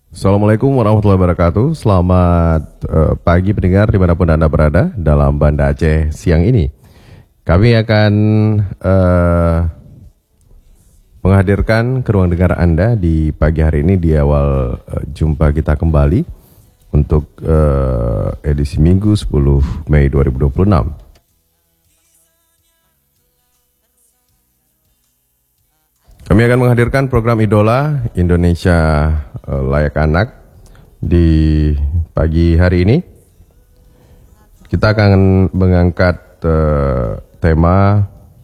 Assalamualaikum warahmatullahi wabarakatuh. Selamat pagi pendengar dimanapun Anda berada dalam Banda Aceh siang ini. Kami akan menghadirkan ke ruang dengar Anda di pagi hari ini di awal jumpa kita kembali untuk edisi Minggu 10 Mei 2026. Kami akan menghadirkan program Idola Indonesia Layak Anak di pagi hari ini. Kita akan mengangkat tema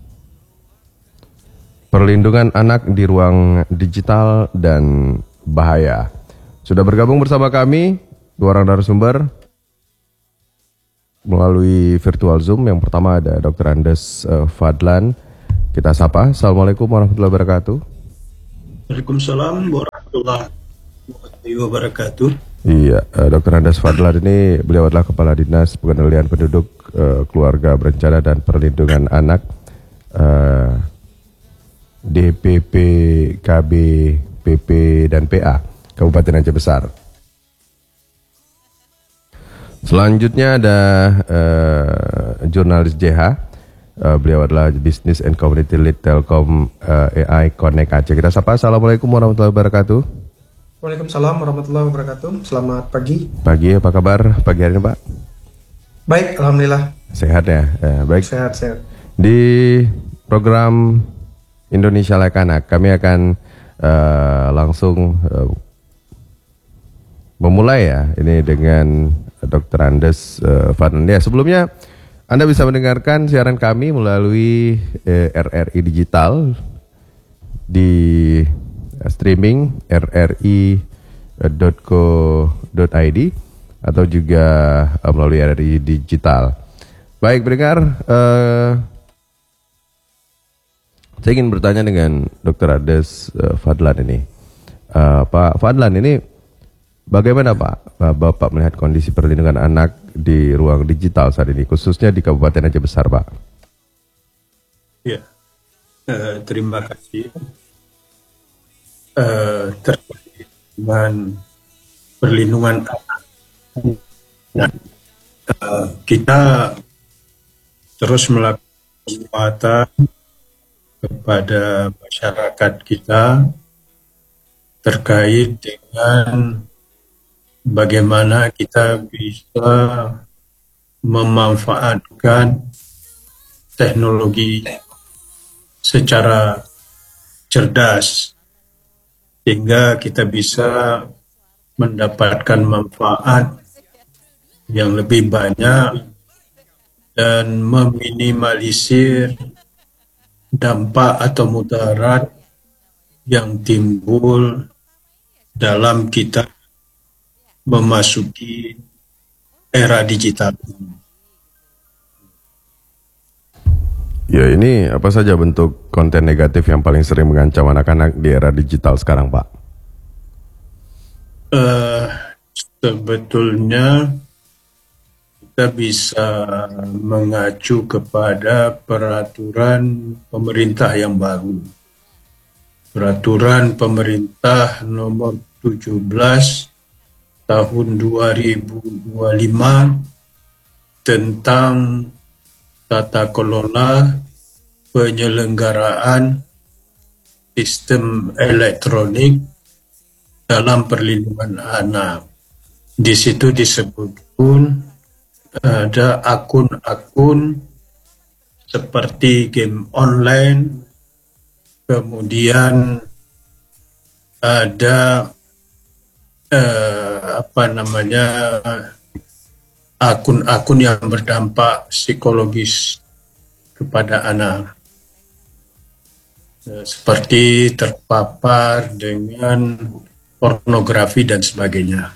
perlindungan anak di ruang digital dan bahaya. Sudah bergabung bersama kami dua orang narasumber melalui virtual Zoom. Yang pertama ada Dr. Andes Fadlan. Kita sapa. Assalamualaikum warahmatullahi wabarakatuh. Waalaikumsalam warahmatullahi wabarakatuh. Iya, Dr. Andes Fadlan ini beliau adalah Kepala Dinas Pengendalian Penduduk, Keluarga Berencana dan Perlindungan Anak DPP, KB, PP, dan PA Kabupaten Aceh Besar. Selanjutnya ada jurnalis JH. Beliau adalah Business and Community Lead Telkom AI Connect Aceh. Kita sapa. Assalamualaikum warahmatullahi wabarakatuh. Waalaikumsalam warahmatullahi wabarakatuh. Selamat pagi. Pagi, apa kabar pagi hari ini, Pak? Baik, alhamdulillah. Sehat ya? Baik. Sehat. Di program Indonesia Layak Anak, kami akan langsung memulai ya ini dengan Dr. Andes Fadlan. Ya, sebelumnya Anda bisa mendengarkan siaran kami melalui RRI Digital di streaming rri.co.id atau juga melalui RRI Digital. Baik, pendengar, saya ingin bertanya dengan Dr. Andes Fadlan ini. Pak Fadlan, ini bagaimana Pak Bapak melihat kondisi perlindungan anak di ruang digital saat ini, khususnya di Kabupaten Aceh Besar, Pak? Ya, terima kasih. Terkait dengan perlindungan anak, nah, kita terus melakukan penguatan kepada masyarakat kita terkait dengan bagaimana kita bisa memanfaatkan teknologi secara cerdas sehingga kita bisa mendapatkan manfaat yang lebih banyak dan meminimalisir dampak atau mudarat yang timbul dalam kita memasuki era digital. Ya, ini apa saja bentuk konten negatif yang paling sering mengancam anak-anak di era digital sekarang, Pak? Sebetulnya kita bisa mengacu kepada peraturan pemerintah yang baru. Peraturan pemerintah nomor 17 tahun 2025 tentang tata kelola penyelenggaraan sistem elektronik dalam perlindungan anak. Di situ disebut pun ada akun-akun seperti game online, kemudian ada akun-akun yang berdampak psikologis kepada anak, seperti terpapar dengan pornografi dan sebagainya.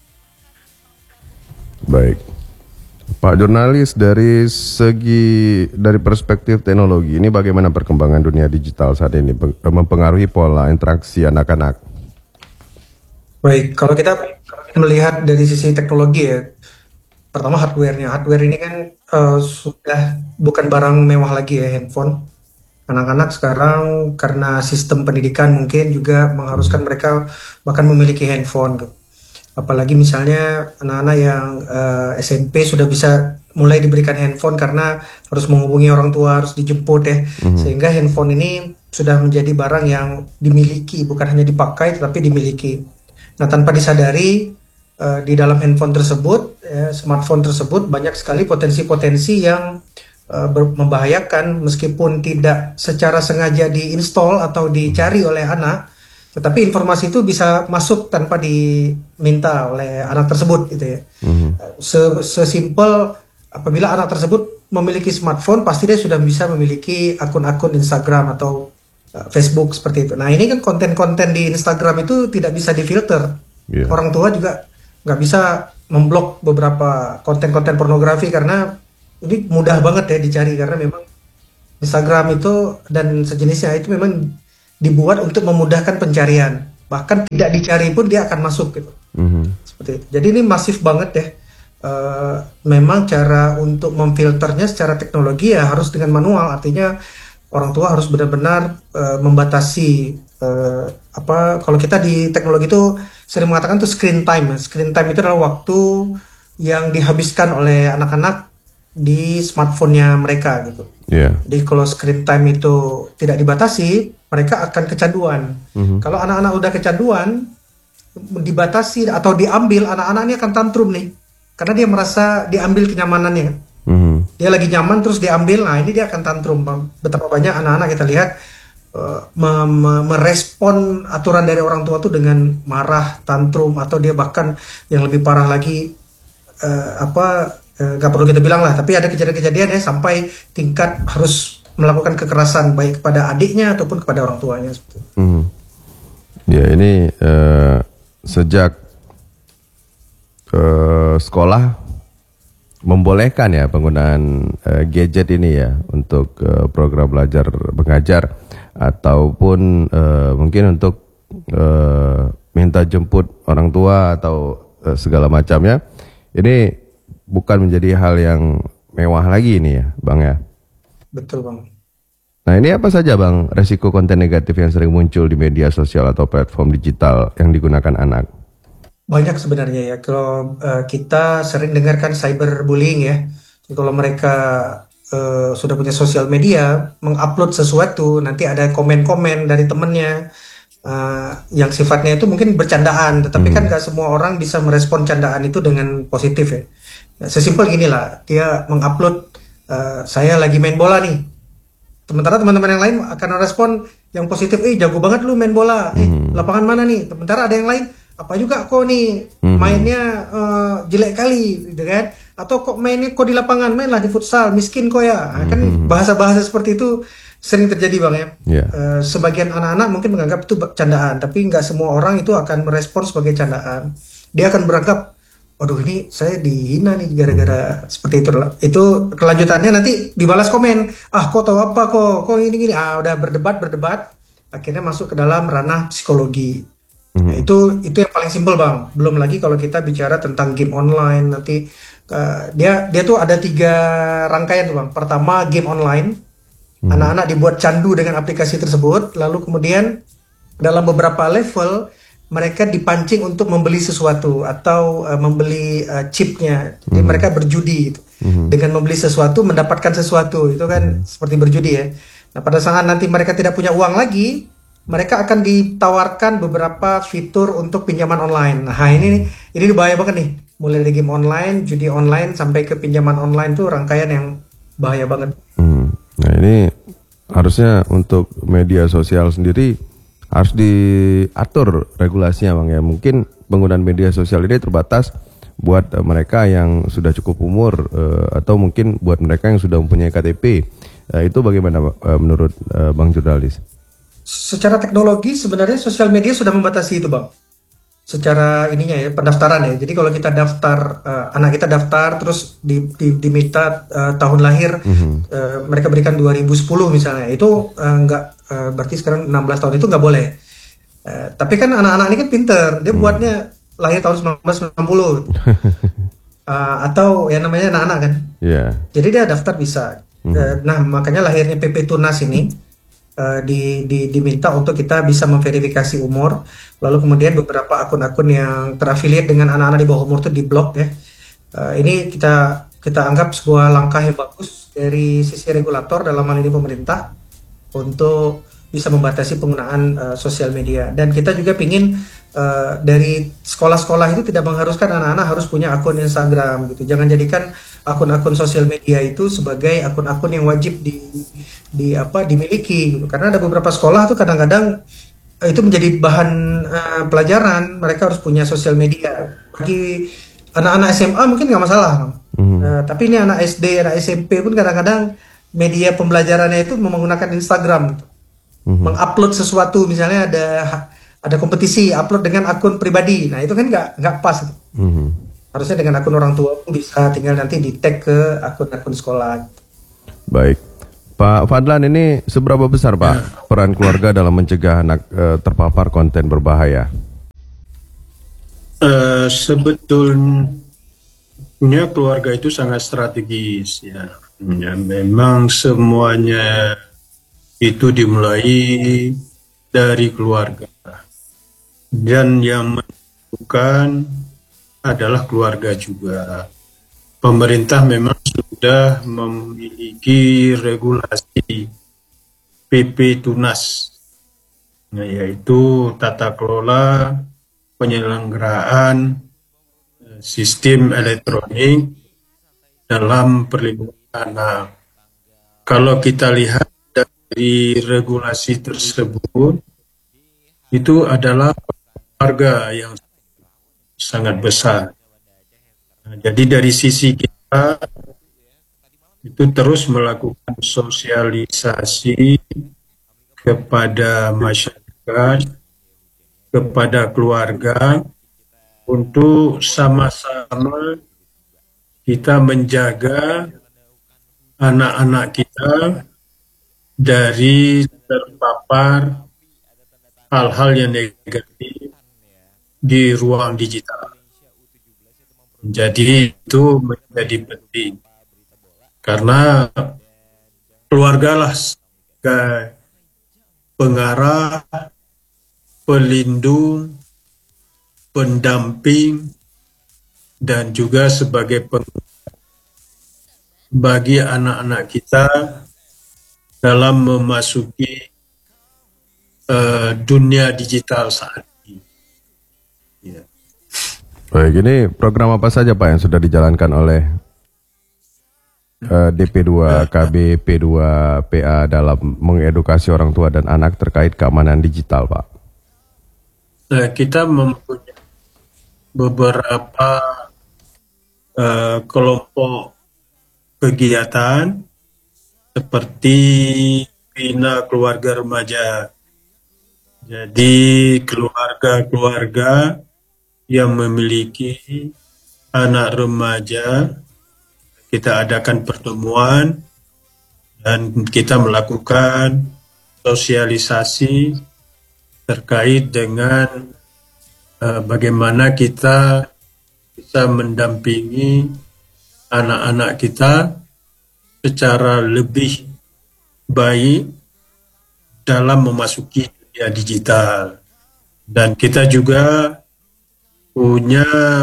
Baik, Pak jurnalis, dari perspektif teknologi ini bagaimana perkembangan dunia digital saat ini mempengaruhi pola interaksi anak-anak? Baik, kalau kita melihat dari sisi teknologi ya, pertama hardware-nya. Hardware ini kan sudah bukan barang mewah lagi ya, handphone. Anak-anak sekarang karena sistem pendidikan mungkin juga mengharuskan mereka bahkan memiliki handphone. Apalagi misalnya anak-anak yang SMP sudah bisa mulai diberikan handphone karena harus menghubungi orang tua, harus dijemput ya. Sehingga handphone ini sudah menjadi barang yang dimiliki, bukan hanya dipakai tetapi dimiliki. Nah, tanpa disadari di dalam handphone tersebut, smartphone tersebut banyak sekali potensi-potensi yang membahayakan meskipun tidak secara sengaja diinstal atau dicari oleh anak, tetapi informasi itu bisa masuk tanpa diminta oleh anak tersebut gitu ya. Sesimpel apabila anak tersebut memiliki smartphone, pasti dia sudah bisa memiliki akun-akun Instagram atau Facebook seperti itu. Nah, ini kan konten-konten di Instagram itu tidak bisa difilter. Orang tua juga nggak bisa memblok beberapa konten-konten pornografi karena ini mudah banget ya dicari, karena memang Instagram itu dan sejenisnya itu memang dibuat untuk memudahkan pencarian. Bahkan tidak dicari pun dia akan masuk gitu. Seperti itu. Jadi ini masif banget ya. Memang cara untuk memfilternya secara teknologi ya harus dengan manual, artinya orang tua harus benar-benar membatasi kalau kita di teknologi itu sering mengatakan tuh screen time. Screen time itu adalah waktu yang dihabiskan oleh anak-anak di smartphone-nya mereka gitu. Jadi kalau screen time itu tidak dibatasi, mereka akan kecanduan. Kalau anak-anak udah kecanduan, dibatasi atau diambil, anak-anak ini akan tantrum nih, karena dia merasa diambil kenyamanannya. Dia lagi nyaman terus diambil, nah ini dia akan tantrum. Betapa banyak anak-anak kita lihat merespon aturan dari orang tua tuh dengan marah, tantrum, atau dia bahkan yang lebih parah lagi nggak perlu kita bilang lah, tapi ada kejadian-kejadian ya sampai tingkat harus melakukan kekerasan baik kepada adiknya ataupun kepada orang tuanya. Ya, ini sejak sekolah membolehkan ya penggunaan gadget ini ya untuk program belajar mengajar ataupun mungkin untuk minta jemput orang tua atau segala macamnya. Ini bukan menjadi hal yang mewah lagi ini ya, Bang ya. Betul, Bang. Nah, ini apa saja, Bang, resiko konten negatif yang sering muncul di media sosial atau platform digital yang digunakan anak? Banyak sebenarnya ya. Kalau kita sering dengarkan cyberbullying ya. Jadi kalau mereka sudah punya sosial media, mengupload sesuatu, nanti ada komen-komen dari temennya yang sifatnya itu mungkin bercandaan, tetapi kan nggak semua orang bisa merespon candaan itu dengan positif ya. Sesimpel gini lah, dia mengupload saya lagi main bola nih, sementara teman-teman yang lain akan respon yang positif, jago banget lu main bola, lapangan mana nih? Sementara ada yang lain, apa juga kok nih mainnya jelek kali gitu kan, atau kok mainnya kok di lapangan, mainlah di futsal, miskin kok ya. Kan bahasa-bahasa seperti itu sering terjadi, Bang ya. Sebagian anak-anak mungkin menganggap itu candaan, tapi nggak semua orang itu akan merespon sebagai candaan. Dia akan beranggap, waduh ini saya dihina nih gara-gara seperti itu. Itu kelanjutannya nanti dibalas komen, kok tahu apa kok ini udah berdebat, akhirnya masuk ke dalam ranah psikologi. Nah, itu yang paling simpel, Bang. Belum lagi kalau kita bicara tentang game online, nanti dia tuh ada 3 rangkaian tuh, Bang. Pertama, game online, anak-anak dibuat candu dengan aplikasi tersebut, lalu kemudian dalam beberapa level mereka dipancing untuk membeli sesuatu atau membeli chipnya. Jadi mereka berjudi gitu. Dengan membeli sesuatu mendapatkan sesuatu, itu kan seperti berjudi ya. Nah, pada saat nanti mereka tidak punya uang lagi, mereka akan ditawarkan beberapa fitur untuk pinjaman online. Nah, ini bahaya banget nih. Mulai dari game online, judi online sampai ke pinjaman online tuh rangkaian yang bahaya banget. Nah, ini harusnya untuk media sosial sendiri harus diatur regulasinya, Bang ya. Mungkin penggunaan media sosial ini terbatas buat mereka yang sudah cukup umur atau mungkin buat mereka yang sudah mempunyai KTP. Itu bagaimana menurut Bang jurnalis? Secara teknologi sebenarnya sosial media sudah membatasi itu, Bang. Secara ininya ya, pendaftaran ya. Jadi kalau kita daftar, anak kita daftar terus diminta tahun lahir, mereka berikan 2010 misalnya, itu berarti sekarang 16 tahun, itu nggak boleh. Tapi kan anak-anak ini kan pinter, dia buatnya lahir tahun 1990 atau yang namanya anak-anak kan. Jadi dia daftar bisa. Nah, makanya lahirnya PP Tunas ini diminta untuk kita bisa memverifikasi umur, lalu kemudian beberapa akun-akun yang terafiliat dengan anak-anak di bawah umur itu diblok ya. Ini kita anggap sebuah langkah yang bagus dari sisi regulator dalam hal ini pemerintah untuk bisa membatasi penggunaan sosial media. Dan kita juga pingin dari sekolah-sekolah itu tidak mengharuskan anak-anak harus punya akun Instagram gitu. Jangan jadikan akun-akun sosial media itu sebagai akun-akun yang wajib dimiliki gitu. Karena ada beberapa sekolah tuh kadang-kadang itu menjadi bahan pelajaran, mereka harus punya sosial media. Bagi anak-anak SMA mungkin nggak masalah, tapi ini anak SD, anak SMP pun kadang-kadang media pembelajarannya itu menggunakan Instagram, mengupload sesuatu, misalnya ada kompetisi, upload dengan akun pribadi, nah itu kan nggak pas. Harusnya dengan akun orang tua pun bisa, tinggal nanti di tag ke akun-akun sekolah. Baik, Pak Fadlan, ini seberapa besar Pak peran keluarga dalam mencegah anak terpapar konten berbahaya? Sebetulnya keluarga itu sangat strategis ya. Memang semuanya itu dimulai dari keluarga, dan yang menentukan adalah keluarga juga. Pemerintah memang sudah memiliki regulasi PP Tunas, yaitu tata kelola penyelenggaraan sistem elektronik dalam perlindungan anak. Kalau kita lihat dari regulasi tersebut, itu adalah keluarga yang sangat besar. Jadi dari sisi kita itu terus melakukan sosialisasi kepada masyarakat, kepada keluarga, untuk sama-sama kita menjaga anak-anak kita dari terpapar hal-hal yang negatif di ruang digital. Jadi itu menjadi penting, karena keluargalah sebagai pengarah, pelindung, pendamping, dan juga sebagai bagi anak-anak kita dalam memasuki dunia digital saat ini. Ya. Baik, ini program apa saja Pak yang sudah dijalankan oleh DP2 KB P2 PA dalam mengedukasi orang tua dan anak terkait keamanan digital Pak? Kita mempunyai beberapa kelompok kegiatan seperti Bina Keluarga Remaja. Jadi keluarga-keluarga yang memiliki anak remaja, kita adakan pertemuan dan kita melakukan sosialisasi terkait dengan bagaimana kita bisa mendampingi anak-anak kita secara lebih baik dalam memasuki dunia digital. Dan kita juga punya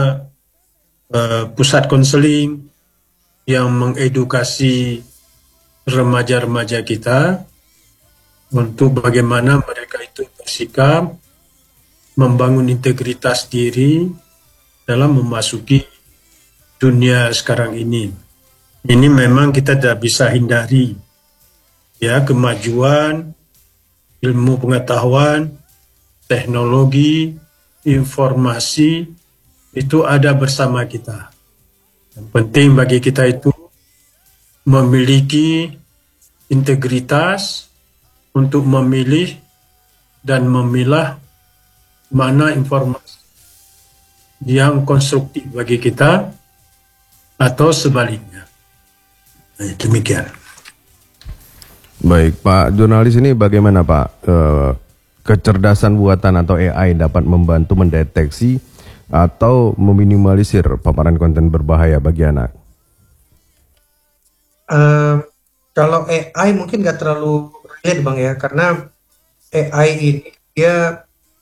pusat konseling yang mengedukasi remaja-remaja kita untuk bagaimana mereka itu bersikap, membangun integritas diri dalam memasuki dunia sekarang ini. Ini memang kita tidak bisa hindari, ya, kemajuan ilmu pengetahuan, teknologi, informasi itu ada bersama kita. Yang penting bagi kita itu memiliki integritas untuk memilih dan memilah mana informasi yang konstruktif bagi kita atau sebaliknya. Nah, demikian. Baik, Pak jurnalis, ini bagaimana Pak kecerdasan buatan atau AI dapat membantu mendeteksi atau meminimalisir paparan konten berbahaya bagi anak? Kalau AI mungkin nggak terlalu lihat Bang ya, karena AI ini dia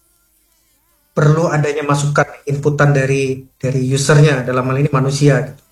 perlu adanya masukan inputan dari usernya, dalam hal ini manusia gitu.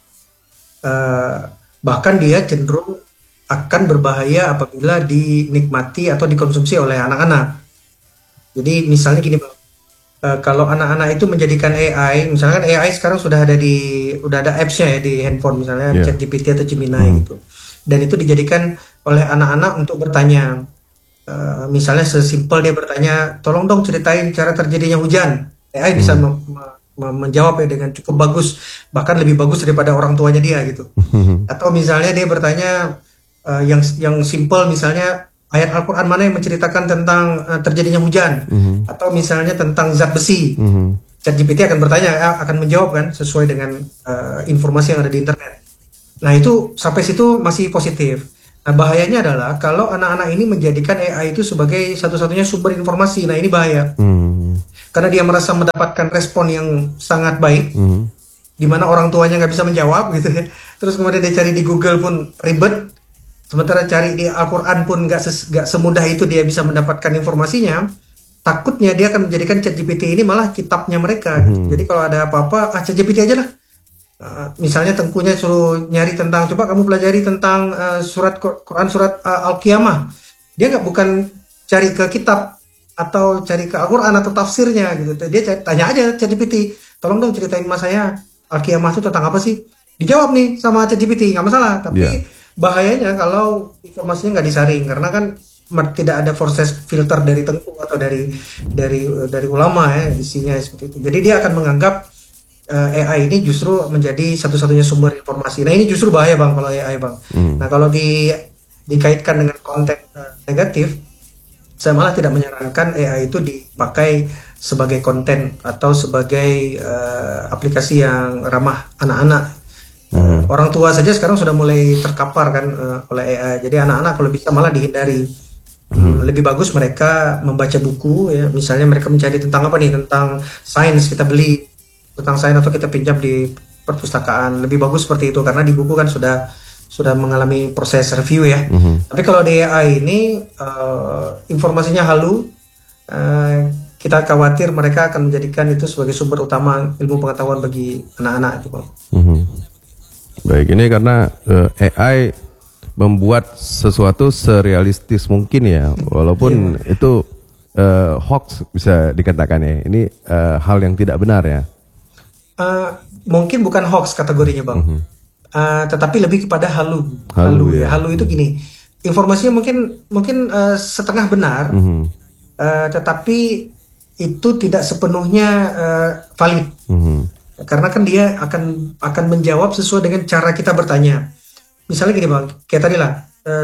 Eh, Bahkan dia cenderung akan berbahaya apabila dinikmati atau dikonsumsi oleh anak-anak. Jadi misalnya gini Bang, kalau anak-anak itu menjadikan AI, misalkan AI sekarang udah ada apps-nya ya di handphone, misalnya Ya. ChatGPT atau Gemini gitu. Dan itu dijadikan oleh anak-anak untuk bertanya. Misalnya sesimpel dia bertanya, tolong dong ceritain cara terjadinya hujan. AI bisa menjawab ya dengan cukup bagus, bahkan lebih bagus daripada orang tuanya dia gitu. Atau misalnya dia bertanya yang simple, misalnya ayat Al-Quran mana yang menceritakan tentang terjadinya hujan, atau misalnya tentang zat besi. ChatGPT akan bertanya, akan menjawab kan sesuai dengan informasi yang ada di internet. Nah itu sampai situ masih positif. Nah bahayanya adalah kalau anak-anak ini menjadikan AI itu sebagai satu-satunya sumber informasi. Nah ini bahaya. Karena dia merasa mendapatkan respon yang sangat baik, di mana orang tuanya nggak bisa menjawab gitu ya. Terus kemudian dia cari di Google pun ribet. Sementara cari di Al-Quran pun nggak semudah itu dia bisa mendapatkan informasinya. Takutnya dia akan menjadikan ChatGPT ini malah kitabnya mereka gitu. Jadi kalau ada apa-apa, ChatGPT aja lah. Misalnya Tengkunya suruh nyari tentang, coba kamu pelajari tentang surat Quran, surat Al-Qiyamah. Dia bukan cari ke kitab atau cari ke Al-Quran atau tafsirnya gitu. Dia tanya aja ChatGPT, tolong dong ceritain mas saya Al-Qiyamah itu tentang apa sih? Dijawab nih sama ChatGPT, nggak masalah. Tapi bahayanya kalau informasinya nggak disaring, karena kan tidak ada proses filter dari Tengku atau dari ulama ya isinya seperti itu. Jadi dia akan menganggap AI ini justru menjadi satu-satunya sumber informasi. Nah ini justru bahaya Bang kalau AI Bang. Nah kalau dikaitkan dengan konten negatif, saya malah tidak menyarankan AI itu dipakai sebagai konten atau sebagai aplikasi yang ramah anak-anak. Orang tua saja sekarang sudah mulai terkapar kan oleh AI. Jadi anak-anak kalau bisa malah dihindari. Lebih bagus mereka membaca buku ya. Misalnya mereka mencari tentang apa nih, tentang sains, kita beli tentang sains atau kita pinjam di perpustakaan. Lebih bagus seperti itu karena di buku kan sudah mengalami proses review ya. Tapi kalau di AI ini informasinya halu, kita khawatir mereka akan menjadikan itu sebagai sumber utama ilmu pengetahuan bagi anak-anak itu Bang. Baik, ini karena AI membuat sesuatu serealistis mungkin ya, walaupun itu hoax bisa dikatakan ya. Ini hal yang tidak benar ya. Mungkin bukan hoax kategorinya Bang, tetapi lebih kepada halu. Halu ya. Halu itu gini, informasinya mungkin setengah benar, tetapi itu tidak sepenuhnya valid. Karena kan dia akan menjawab sesuai dengan cara kita bertanya. Misalnya gini Bang, kayak tadi lah,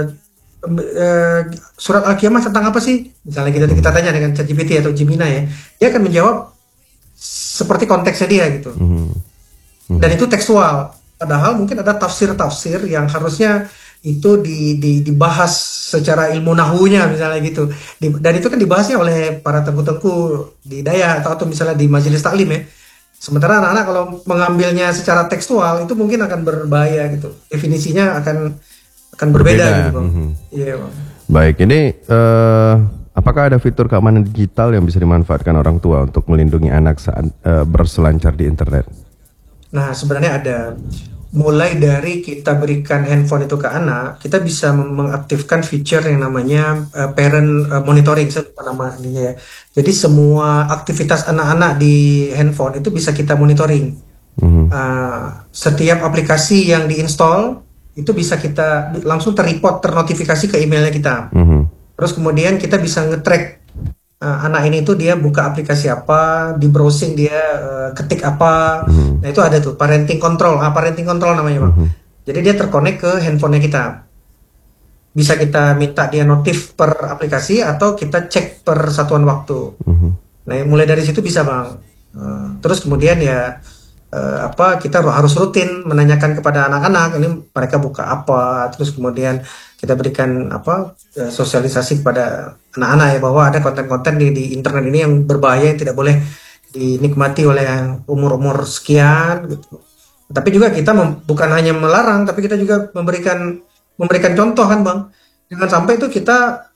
surat Al-Qiyamah tentang apa sih? Misalnya kita tanya dengan ChatGPT atau Gemini ya, dia akan menjawab seperti konteksnya dia gitu. Dan itu tekstual. Padahal mungkin ada tafsir-tafsir yang harusnya itu dibahas secara ilmu nahunya misalnya gitu. Dan itu kan dibahasnya oleh para tengku-tengku di Dayak atau misalnya di majelis taklim ya. Sementara anak-anak kalau mengambilnya secara tekstual itu mungkin akan berbahaya gitu. Definisinya akan berbeda gitu Bang. Iya Bang. Baik, ini apakah ada fitur keamanan digital yang bisa dimanfaatkan orang tua untuk melindungi anak saat berselancar di internet? Nah sebenarnya ada. Mulai dari kita berikan handphone itu ke anak, kita bisa mengaktifkan feature yang namanya parent monitoring, saya lupa namanya ya. Jadi semua aktivitas anak-anak di handphone itu bisa kita monitoring. Setiap aplikasi yang diinstal itu bisa kita langsung ternotifikasi ke emailnya kita. Terus kemudian kita bisa nge-track anak ini tuh dia buka aplikasi apa, di browsing dia ketik apa. Nah itu ada tuh parenting control namanya Bang. Jadi dia terkonek ke handphonenya kita. Bisa kita minta dia notif per aplikasi atau kita cek per satuan waktu. Nah mulai dari situ bisa Bang. Terus kemudian ya kita harus rutin menanyakan kepada anak-anak ini mereka buka apa. Terus kemudian kita berikan sosialisasi kepada anak-anak ya bahwa ada konten-konten di internet ini yang berbahaya, yang tidak boleh dinikmati oleh umur-umur sekian gitu. Tapi juga kita bukan hanya melarang, tapi kita juga memberikan contoh kan Bang. Jangan sampai itu kita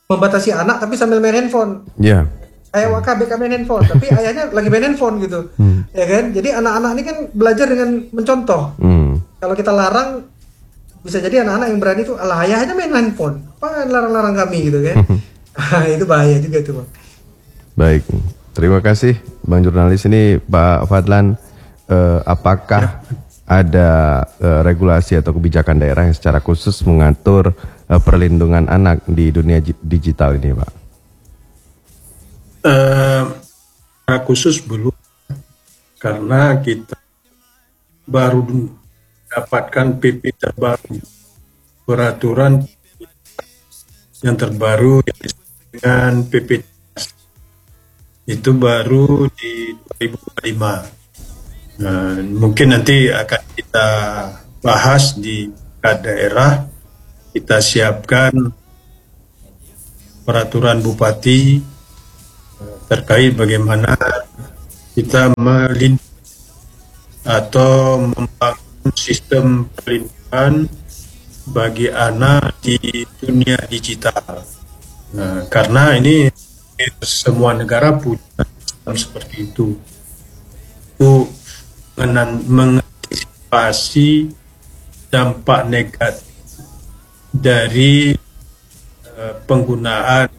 membatasi anak tapi sambil main handphone. Ya. Kayak WKBK main handphone, tapi ayahnya lagi main handphone gitu, ya kan? Jadi anak-anak ini kan belajar dengan mencontoh. Kalau kita larang, bisa jadi anak-anak yang berani tuh, alah ayahnya main handphone, apa larang-larang kami gitu kan? Itu bahaya juga tuh, Bang. Baik, terima kasih Bang Jurnalis. Ini Pak Fadlan, apakah ada regulasi atau kebijakan daerah yang secara khusus mengatur perlindungan anak di dunia digital ini, Pak? Secara khusus belum, karena kita baru mendapatkan PP terbaru, peraturan yang terbaru yang disebut dengan PP itu baru di 2005. Mungkin nanti akan kita bahas di daerah, kita siapkan peraturan bupati terkait bagaimana kita melindungi atau membangun sistem perlindungan bagi anak di dunia digital. Karena ini semua negara punya sistem seperti itu. Itu mengantisipasi dampak negatif dari penggunaan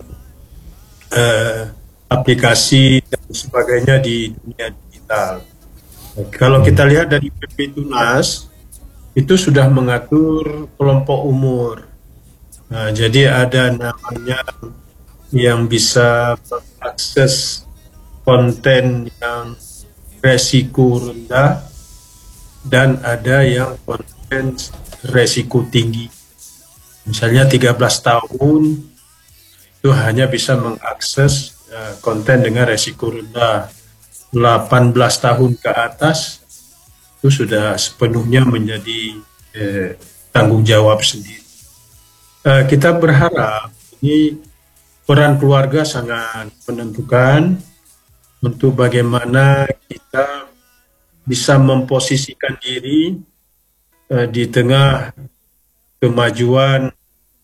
aplikasi dan sebagainya di dunia digital. Kalau kita lihat dari PP Tunas, itu sudah mengatur kelompok umur. Jadi ada namanya yang bisa mengakses konten yang resiko rendah dan ada yang konten resiko tinggi. Misalnya 13 tahun itu hanya bisa mengakses konten dengan resiko rendah. 18 tahun ke atas itu sudah sepenuhnya menjadi tanggung jawab sendiri. Kita berharap ini peran keluarga sangat menentukan untuk bagaimana kita bisa memposisikan diri di tengah kemajuan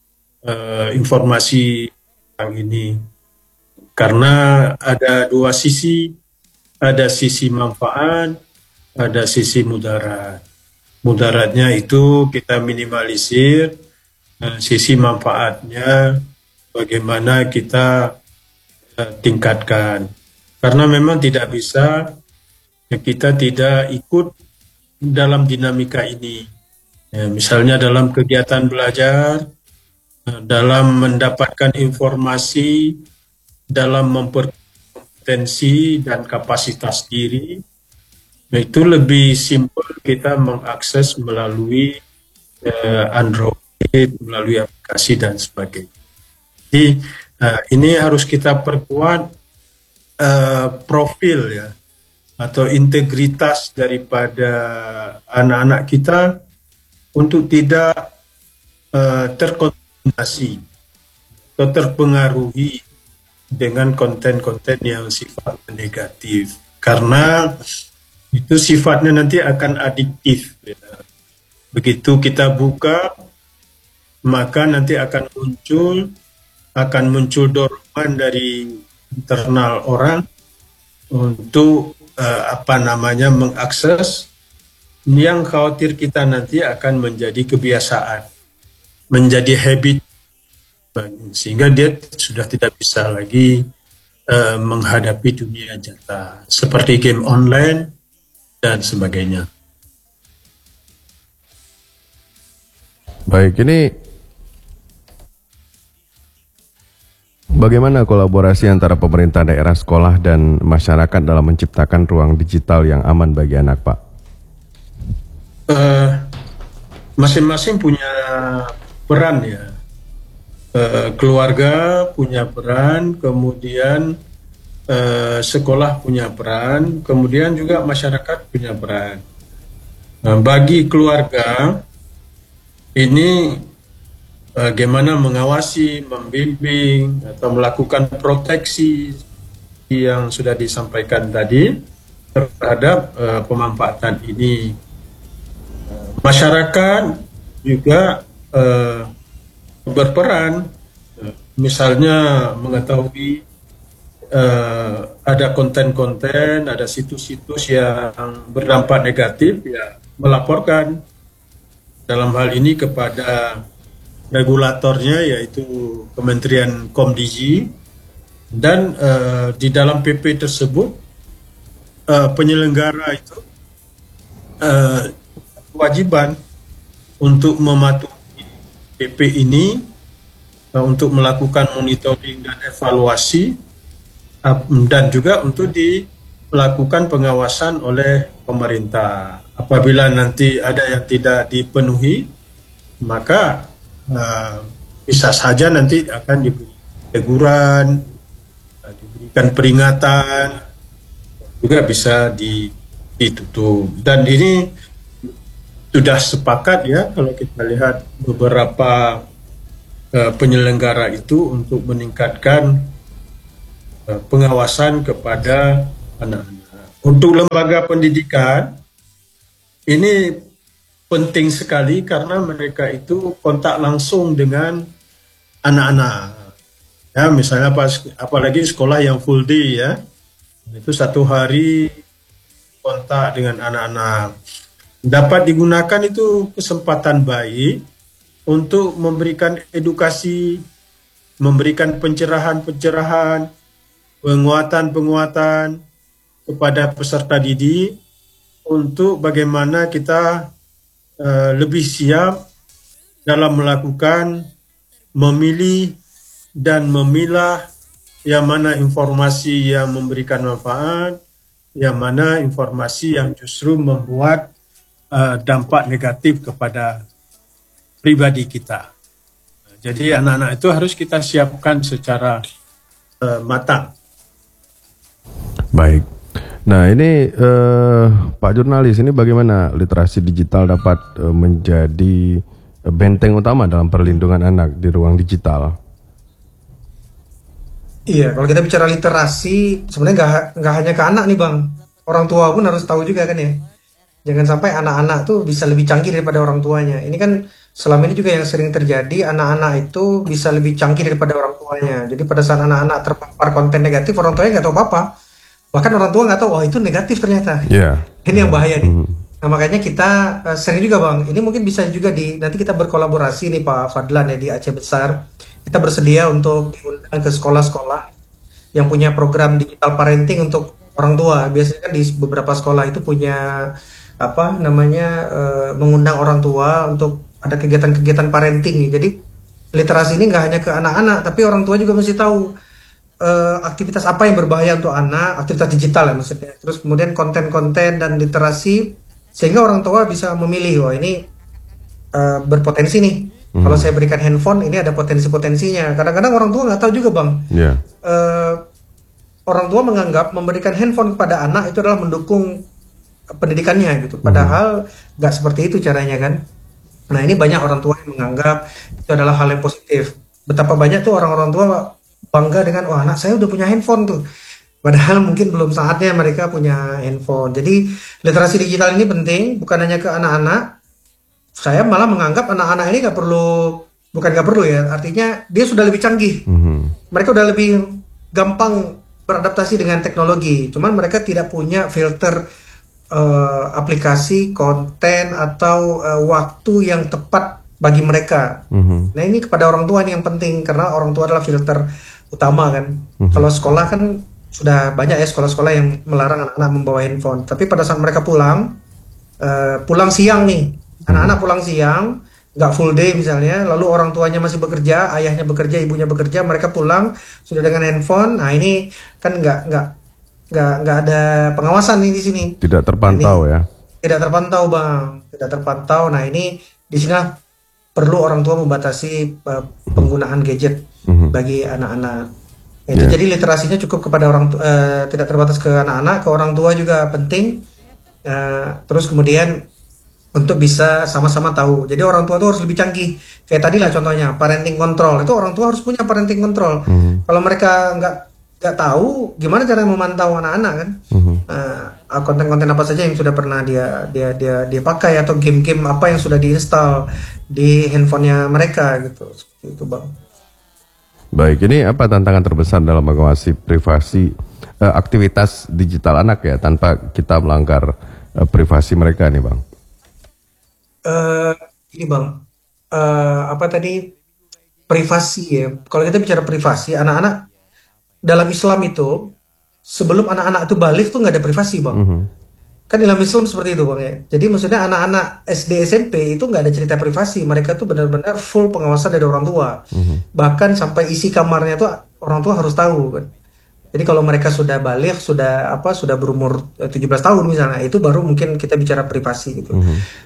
informasi yang ini. Karena ada dua sisi, ada sisi manfaat, ada sisi mudarat. Mudaratnya itu kita minimalisir, sisi manfaatnya bagaimana kita tingkatkan. Karena memang tidak bisa kita tidak ikut dalam dinamika ini. Misalnya dalam kegiatan belajar, dalam mendapatkan informasi, dalam memperkompetensi dan kapasitas diri, itu lebih simpel kita mengakses melalui Android, melalui aplikasi dan sebagainya. Jadi ini harus kita perkuat profil ya atau integritas daripada anak-anak kita untuk tidak terkontaminasi atau terpengaruhi dengan konten-konten yang sifatnya negatif, karena itu sifatnya nanti akan adiktif ya. Begitu kita buka, maka nanti akan muncul dorongan dari internal orang untuk mengakses, yang khawatir kita nanti akan menjadi kebiasaan, menjadi habit, sehingga dia sudah tidak bisa lagi menghadapi dunia nyata seperti game online dan sebagainya. Baik, ini bagaimana kolaborasi antara pemerintah daerah, sekolah, dan masyarakat dalam menciptakan ruang digital yang aman bagi anak, Pak? Masing-masing punya peran ya. Keluarga punya peran, kemudian sekolah punya peran, kemudian juga masyarakat punya peran. Bagi keluarga ini bagaimana mengawasi, membimbing atau melakukan proteksi yang sudah disampaikan tadi terhadap pemanfaatan ini. Masyarakat juga berperan misalnya mengetahui ada konten-konten, ada situs-situs yang berdampak negatif, ya melaporkan dalam hal ini kepada regulatornya, yaitu Kementerian Komdigi. Dan di dalam PP tersebut penyelenggara itu kewajiban untuk mematuhi PP ini, untuk melakukan monitoring dan evaluasi, dan juga untuk dilakukan pengawasan oleh pemerintah. Apabila nanti ada yang tidak dipenuhi, maka bisa saja nanti akan diberi teguran, diberikan peringatan, juga bisa ditutup. Dan ini sudah sepakat ya, kalau kita lihat beberapa penyelenggara itu untuk meningkatkan pengawasan kepada anak-anak. Untuk lembaga pendidikan, ini penting sekali karena mereka itu kontak langsung dengan anak-anak. Ya, misalnya apalagi sekolah yang full day ya, itu 1 hari kontak dengan anak-anak. Dapat digunakan itu kesempatan baik untuk memberikan edukasi, memberikan pencerahan-pencerahan, penguatan-penguatan kepada peserta didik untuk bagaimana kita lebih siap dalam melakukan memilih dan memilah yang mana informasi yang memberikan manfaat, yang mana informasi yang justru membuat dampak negatif kepada pribadi kita. Jadi anak-anak itu harus kita siapkan secara matang. Baik. Nah ini Pak Jurnalis, ini bagaimana literasi digital dapat menjadi benteng utama dalam perlindungan anak di ruang digital? Iya, kalau kita bicara literasi, sebenarnya nggak hanya ke anak nih Bang. Orang tua pun harus tahu juga kan ya. Jangan sampai anak-anak tuh bisa lebih canggih daripada orang tuanya. Ini kan selama ini juga yang sering terjadi, anak-anak itu bisa lebih canggih daripada orang tuanya. Jadi pada saat anak-anak terpapar konten negatif, orang tuanya nggak tahu apa-apa. Bahkan orang tua nggak tahu, oh itu negatif ternyata. Yeah. Ini yang bahaya nih. Nah makanya kita sering juga Bang, ini mungkin bisa juga nanti kita berkolaborasi nih Pak Fadlan ya di Aceh Besar. Kita bersedia untuk diundang ke sekolah-sekolah yang punya program digital parenting untuk orang tua. Biasanya kan di beberapa sekolah itu punya mengundang orang tua untuk ada kegiatan-kegiatan parenting. Jadi literasi ini nggak hanya ke anak-anak, tapi orang tua juga mesti tahu aktivitas apa yang berbahaya untuk anak, aktivitas digital ya maksudnya. Terus kemudian konten-konten dan literasi sehingga orang tua bisa memilih, wah ini berpotensi nih. Kalau saya berikan handphone, ini ada potensi-potensinya. Kadang-kadang orang tua nggak tahu juga Bang. Yeah. Orang tua menganggap memberikan handphone kepada anak itu adalah mendukung pendidikannya gitu. Padahal nggak seperti itu caranya kan. Nah ini banyak orang tua yang menganggap itu adalah hal yang positif. Betapa banyak tuh orang-orang tua bangga dengan, wah anak saya udah punya handphone tuh. Padahal mungkin belum saatnya mereka punya handphone. Jadi literasi digital ini penting, bukan hanya ke anak-anak. Saya malah menganggap anak-anak ini bukan nggak perlu ya. Artinya dia sudah lebih canggih. Mereka udah lebih gampang beradaptasi dengan teknologi. Cuman mereka tidak punya filter aplikasi, konten atau waktu yang tepat bagi mereka. Nah ini kepada orang tua ini yang penting karena orang tua adalah filter utama kan. Kalau sekolah kan sudah banyak ya sekolah-sekolah yang melarang anak-anak membawa handphone. Tapi pada saat mereka pulang siang nih, anak-anak pulang siang, nggak full day misalnya, lalu orang tuanya masih bekerja, ayahnya bekerja, ibunya bekerja, mereka pulang sudah dengan handphone. Nah ini kan nggak ada pengawasan nih di sini. Tidak terpantau ya. Tidak terpantau Bang, tidak terpantau. Nah ini di sini perlu orang tua membatasi penggunaan gadget bagi anak-anak. Itu jadi literasinya cukup kepada tidak terbatas ke anak-anak, ke orang tua juga penting. Terus kemudian untuk bisa sama-sama tahu. Jadi orang tua itu harus lebih canggih. Kayak tadi lah contohnya parenting control. Itu orang tua harus punya parenting control. Kalau mereka nggak tahu, gimana cara memantau anak-anak kan? Konten-konten apa saja yang sudah pernah dia pakai atau game-game apa yang sudah diinstal di handphonenya mereka gitu. Itu Bang. Baik, ini apa tantangan terbesar dalam mengawasi privasi aktivitas digital anak ya tanpa kita melanggar privasi mereka nih Bang? Ini Bang, apa tadi, privasi ya. Kalau kita bicara privasi, anak-anak dalam Islam itu sebelum anak-anak itu balik tuh nggak ada privasi Bang. Kan dalam Islam seperti itu Bang ya. Jadi maksudnya anak-anak SD SMP itu nggak ada cerita privasi. Mereka tuh benar-benar full pengawasan dari orang tua. Bahkan sampai isi kamarnya tuh orang tua harus tahu kan. Jadi kalau mereka sudah balik, sudah berumur 17 tahun misalnya, itu baru mungkin kita bicara privasi gitu.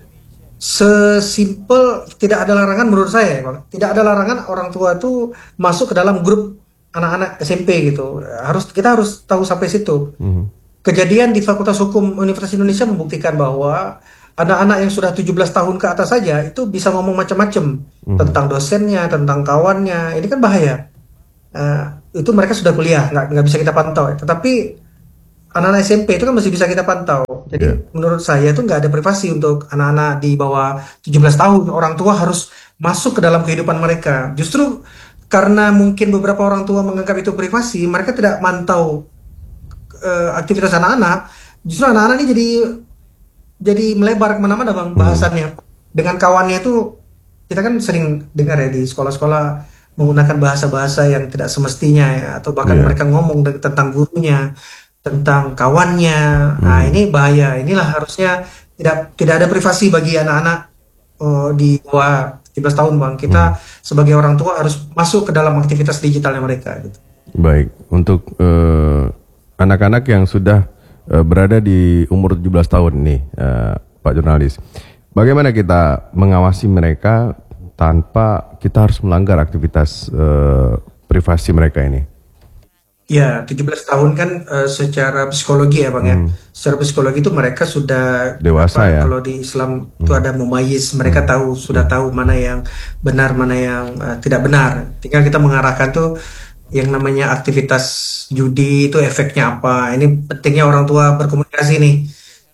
Sesimpel, tidak ada larangan menurut saya Bang. Tidak ada larangan orang tua tuh masuk ke dalam grup anak-anak SMP gitu. Kita harus tahu sampai situ. Kejadian di Fakultas Hukum Universitas Indonesia membuktikan bahwa anak-anak yang sudah 17 tahun ke atas saja itu bisa ngomong macam-macam tentang dosennya, tentang kawannya. Ini kan bahaya. Itu mereka sudah kuliah, nggak bisa kita pantau. Tetapi anak-anak SMP itu kan masih bisa kita pantau. Jadi menurut saya itu nggak ada privasi untuk anak-anak di bawah 17 tahun. Orang tua harus masuk ke dalam kehidupan mereka. Justru karena mungkin beberapa orang tua menganggap itu privasi, mereka tidak mantau aktivitas anak-anak. Justru anak-anak ini jadi melebar kemana-mana Bang bahasannya. Dengan kawannya itu, kita kan sering dengar ya di sekolah-sekolah menggunakan bahasa-bahasa yang tidak semestinya ya, atau bahkan mereka ngomong tentang gurunya, tentang kawannya. Nah ini bahaya. Inilah harusnya tidak ada privasi bagi anak-anak di bawah 17 tahun Bang. Kita sebagai orang tua harus masuk ke dalam aktivitas digitalnya mereka gitu. Baik, untuk anak-anak yang sudah berada di umur 17 tahun nih, Pak Jurnalis, bagaimana kita mengawasi mereka tanpa kita harus melanggar aktivitas privasi mereka ini? Ya, 17 tahun kan secara psikologi ya Bang ya. Secara psikologi itu mereka sudah dewasa ya. Kalau di Islam itu ada mumayyiz, mereka sudah tahu mana yang benar, mana yang tidak benar. Tinggal kita mengarahkan tuh yang namanya aktivitas judi itu efeknya apa. Ini pentingnya orang tua berkomunikasi nih.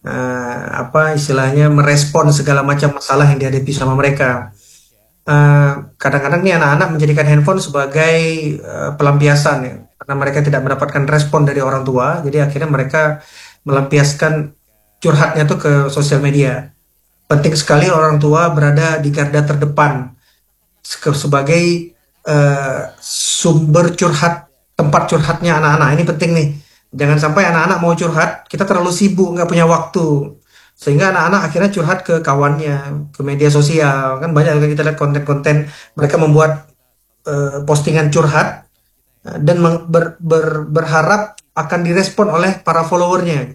Istilahnya merespon segala macam masalah yang dihadapi sama mereka. Kadang-kadang nih anak-anak menjadikan handphone sebagai pelampiasan ya. Karena mereka tidak mendapatkan respon dari orang tua, jadi akhirnya mereka melampiaskan curhatnya tuh ke sosial media. Penting sekali orang tua berada di garda terdepan sebagai sumber curhat, tempat curhatnya anak-anak. Ini penting nih. Jangan sampai anak-anak mau curhat, kita terlalu sibuk, nggak punya waktu. Sehingga anak-anak akhirnya curhat ke kawannya, ke media sosial. Kan banyak kita lihat konten-konten, mereka membuat postingan curhat, dan berharap akan direspon oleh para followernya.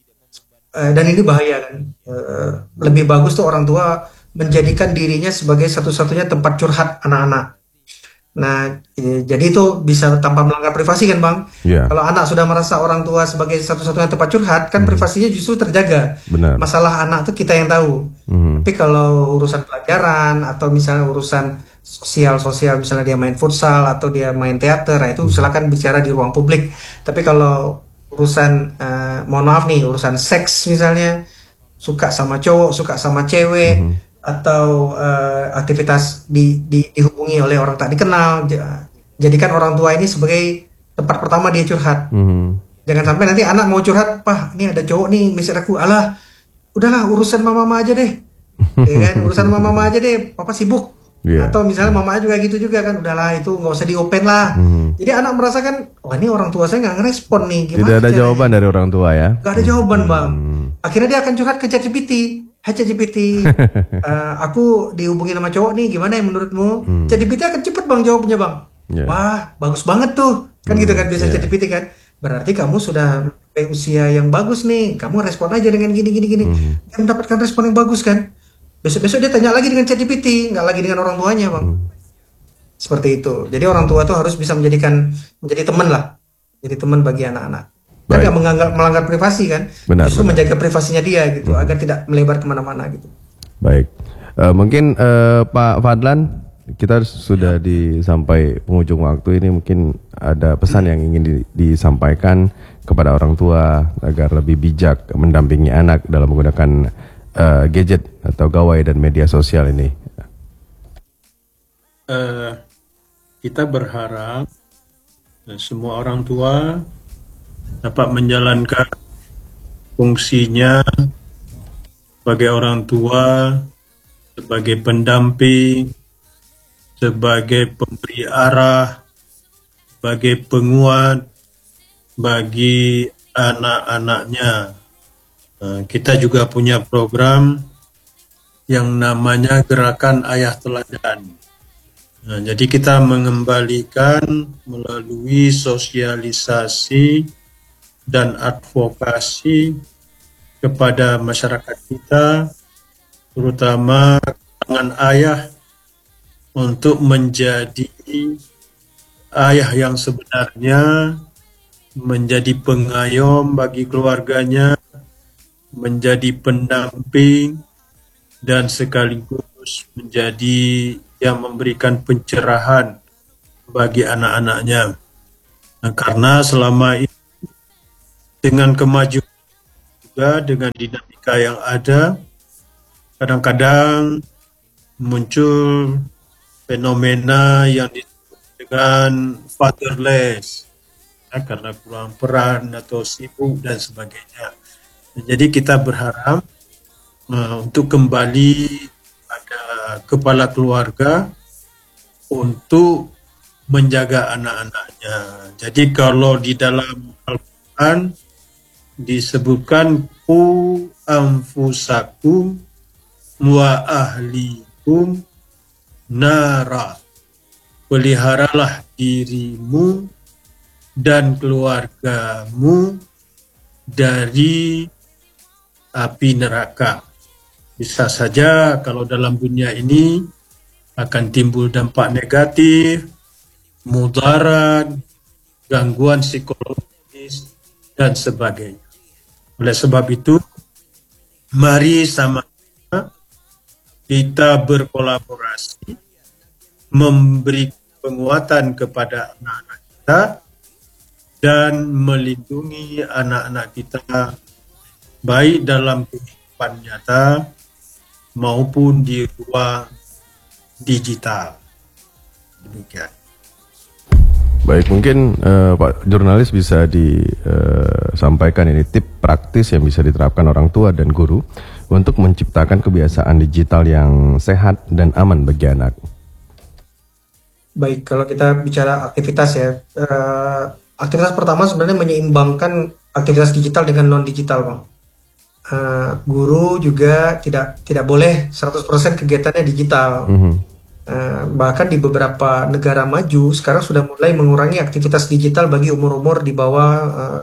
Dan ini bahaya kan. Lebih bagus tuh orang tua menjadikan dirinya sebagai satu-satunya tempat curhat anak-anak. Nah, jadi itu bisa tanpa melanggar privasi kan Bang? Kalau anak sudah merasa orang tua sebagai satu-satunya tempat curhat, kan privasinya justru terjaga. Benar. Masalah anak tuh kita yang tahu. Tapi kalau urusan pelajaran atau misalnya urusan sosial, misalnya dia main futsal atau dia main teater, nah itu silakan bicara di ruang publik. Tapi kalau urusan, mohon maaf nih, urusan seks misalnya, suka sama cowok, suka sama cewek, atau aktivitas dihubungi oleh orang tak dikenal, jadikan orang tua ini sebagai tempat pertama dia curhat. Jangan sampai nanti anak mau curhat, "Pak, ini ada cowok nih mesej aku." Alah, udahlah urusan mama aja deh. Ya kan, urusan mama aja deh, papa sibuk. Atau misalnya mama juga gitu juga kan, udahlah itu nggak usah di-open lah. Jadi anak merasakan, wah ini orang tua saya nggak ngerespon nih. Gimana tidak ada jawaban dari orang tua ya? Nggak ada jawaban Bang. Akhirnya dia akan curhat ke ChatGPT. "Hai ChatGPT, aku dihubungin sama cowok nih, gimana ya menurutmu?" ChatGPT akan cepet Bang jawabnya Bang. Wah bagus banget tuh. Kan gitu kan biasa ChatGPT kan. Berarti kamu sudah usia yang bagus nih, kamu respon aja dengan gini. Dia mendapatkan respon yang bagus kan. Besok-besok dia tanya lagi dengan ChatGPT, nggak lagi dengan orang tuanya Bang. Seperti itu. Jadi orang tua tuh harus bisa menjadi teman lah. Jadi teman bagi anak-anak. Kan nggak melanggar privasi kan. Justru menjaga privasinya dia gitu, agar tidak melebar kemana-mana gitu. Baik. Mungkin Pak Fadlan, kita sudah sampai penghujung waktu ini, mungkin ada pesan yang ingin disampaikan kepada orang tua agar lebih bijak mendampingi anak dalam menggunakan gadget atau gawai dan media sosial ini. kita berharap semua orang tua dapat menjalankan fungsinya sebagai orang tua, sebagai pendamping, sebagai pemberi arah, sebagai penguat bagi anak-anaknya. Kita juga punya program yang namanya Gerakan Ayah Teladan. Jadi kita mengembalikan melalui sosialisasi dan advokasi kepada masyarakat kita, terutama kalangan ayah, untuk menjadi ayah yang sebenarnya, menjadi pengayom bagi keluarganya, menjadi pendamping, dan sekaligus menjadi yang memberikan pencerahan bagi anak-anaknya. Karena selama ini dengan kemajuan juga, dengan dinamika yang ada, kadang-kadang muncul fenomena yang disebut dengan fatherless, karena kurang peran atau sibuk dan sebagainya. Jadi kita berharap untuk kembali pada kepala keluarga untuk menjaga anak-anaknya. Jadi kalau di dalam Al-Quran disebutkan ku anfusakum wa ahlikum nara, peliharalah dirimu dan keluargamu dari api neraka. Bisa saja kalau dalam dunia ini akan timbul dampak negatif, mudarat, gangguan psikologis, dan sebagainya. Oleh sebab itu, mari sama-sama kita berkolaborasi, memberi penguatan kepada anak-anak kita, dan melindungi anak-anak kita baik dalam kehidupan nyata maupun di ruang digital. Demikian. Baik, mungkin Pak Jurnalis bisa disampaikan ini tip praktis yang bisa diterapkan orang tua dan guru untuk menciptakan kebiasaan digital yang sehat dan aman bagi anak. Baik, kalau kita bicara aktivitas ya, aktivitas pertama sebenarnya menyeimbangkan aktivitas digital dengan non-digital, Bang. Guru juga tidak boleh 100% kegiatannya digital. Bahkan di beberapa negara maju sekarang sudah mulai mengurangi aktivitas digital bagi umur-umur di bawah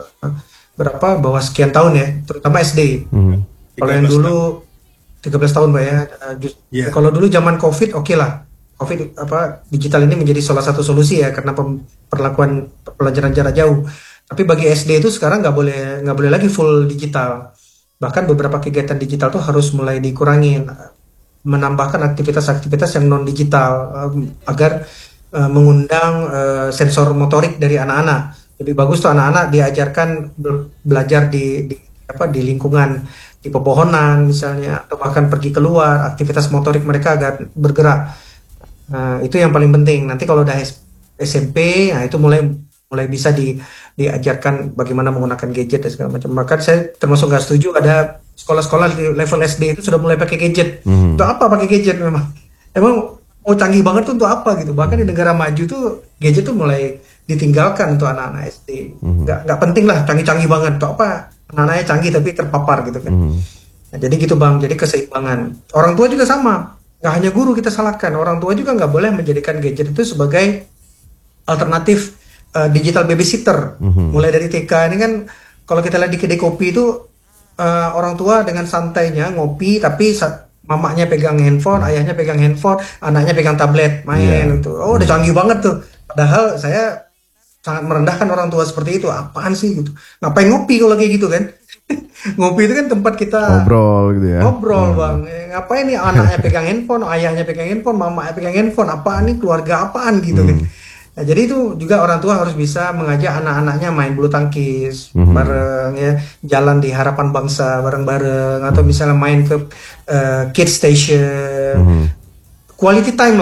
bawah sekian tahun ya, terutama SD. Kalau yang dulu 13 tahun, Pak ya. Kalau dulu zaman Covid, oke lah. Covid digital ini menjadi salah satu solusi ya karena perlakuan pelajaran jarak jauh. Tapi bagi SD itu sekarang nggak boleh lagi full digital. Bahkan beberapa kegiatan digital tuh harus mulai dikurangi, menambahkan aktivitas-aktivitas yang non digital agar mengundang sensor motorik dari anak-anak. Lebih bagus tuh anak-anak diajarkan belajar di lingkungan, di pepohonan misalnya, atau bahkan pergi keluar, aktivitas motorik mereka agar bergerak. Itu yang paling penting. Nanti kalau udah SMP, nah itu mulai bisa diajarkan bagaimana menggunakan gadget dan segala macam. Bahkan saya termasuk nggak setuju ada sekolah-sekolah di level SD itu sudah mulai pakai gadget. Untuk apa pakai gadget memang? Emang mau canggih banget tuh untuk apa gitu? Bahkan di negara maju tuh gadget tuh mulai ditinggalkan untuk anak-anak SD. Nggak penting lah canggih-canggih banget. Untuk apa? Anak-anaknya canggih tapi terpapar gitu kan. Nah, jadi gitu Bang, jadi keseimbangan. Orang tua juga sama. Nggak hanya guru kita salahkan, orang tua juga nggak boleh menjadikan gadget itu sebagai alternatif digital babysitter. Mulai dari TK ini kan, kalau kita lihat di kedai kopi itu orang tua dengan santainya ngopi, tapi mamanya pegang handphone, ayahnya pegang handphone, anaknya pegang tablet main itu. Oh, udah canggih banget tuh. Padahal saya sangat merendahkan orang tua seperti itu. Apaan sih gitu? Ngapain ngopi kalau kayak gitu kan? Ngopi itu kan tempat kita ngobrol gitu ya. Ngobrol Bang. Ngapain nih anaknya pegang handphone, ayahnya pegang handphone, mamanya pegang handphone, apaan nih, keluarga apaan gitu kan. Nah, jadi itu juga orang tua harus bisa mengajak anak-anaknya main bulu tangkis bareng ya, jalan di Harapan Bangsa bareng-bareng, atau misalnya main ke Kids Station. Quality time lah.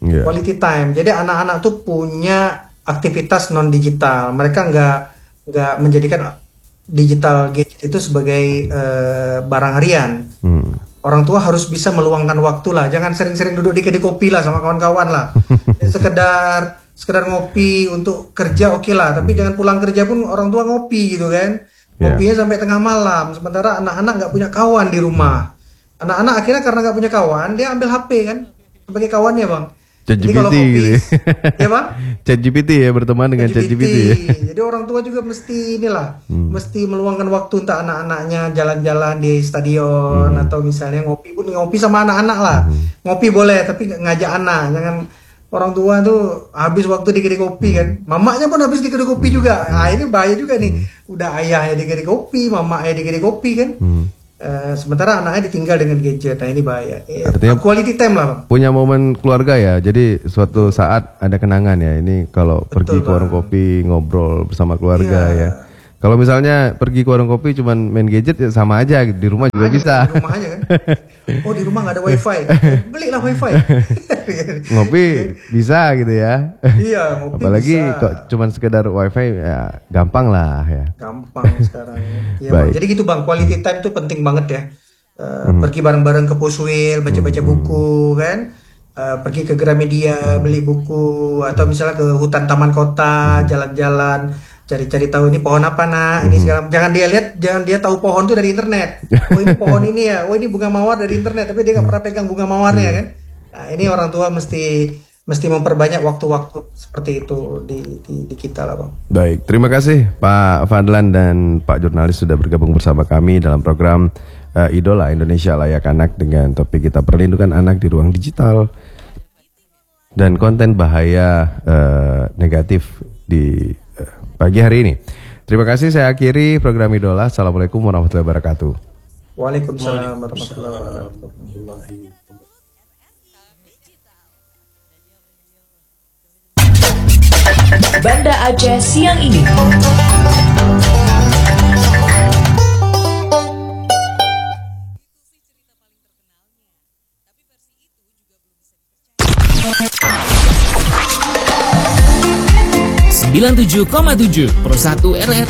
Iya. Quality time. Jadi anak-anak tuh punya aktivitas non digital. Mereka nggak menjadikan digital gadget itu sebagai barang harian. Orang tua harus bisa meluangkan waktu lah. Jangan sering-sering duduk di kedai kopi lah sama kawan-kawan lah. sekedar ngopi untuk kerja oke lah. Tapi jangan pulang kerja pun orang tua ngopi gitu kan. Ngopinya sampai tengah malam. Sementara anak-anak nggak punya kawan di rumah. Anak-anak akhirnya karena nggak punya kawan, dia ambil HP kan sebagai kawannya, Bang. Jadi kalau ChatGPT ngopi, gitu ya. ya Bang? ChatGPT ya, berteman dengan ChatGPT ya. Jadi orang tua juga mesti mesti meluangkan waktu untuk anak-anaknya jalan-jalan di stadion atau misalnya ngopi sama anak-anak lah. Ngopi boleh tapi ngajak anak, jangan orang tua tuh habis waktu di kedai kopi kan. Mamanya pun habis di kedai kopi juga. Nah, ini bahaya juga nih. Udah ayahnya di kedai kopi, mamanya di kedai kopi kan. Sementara anaknya ditinggal dengan gadget. Nah, ini bahaya. Artinya quality time lah, Bang. Punya momen keluarga ya. Jadi suatu saat ada kenangan ya. Ini kalau pergi ke warung kopi ngobrol bersama keluarga ya. Kalau misalnya pergi ke warung kopi cuman main gadget ya sama aja, di rumah juga bisa. Di rumah aja kan. Oh, di rumah nggak ada wifi. Belilah wifi. Ngopi bisa gitu ya. Iya, ngopi Apalagi bisa. kok cuman sekedar wifi ya gampang lah ya. Gampang sekarang. Ya, Bang. Jadi gitu Bang, quality time itu penting banget ya. Pergi bareng-bareng ke Puswil, baca-baca buku kan. Pergi ke Gramedia, beli buku. Atau misalnya ke hutan taman kota, jalan-jalan. Cari-cari tahu ini pohon apa nak, ini segala. Jangan dia tahu pohon itu dari internet. Oh ini pohon ini ya, oh ini bunga mawar dari internet, tapi dia nggak pernah pegang bunga mawarnya kan. Nah, ini orang tua mesti memperbanyak waktu-waktu seperti itu di kita lah, Bang. Baik, terima kasih Pak Fadlan dan Pak jurnalis sudah bergabung bersama kami dalam program Idola Indonesia Layak Anak dengan topik kita perlindungan anak di ruang digital dan konten bahaya negatif di pagi hari ini. Terima kasih, saya akhiri program Idola. Assalamualaikum warahmatullahi wabarakatuh. Waalaikumsalam warahmatullahi wabarakatuh. Banda Aceh siang ini. Sembilan 97,7 Pro 1 RR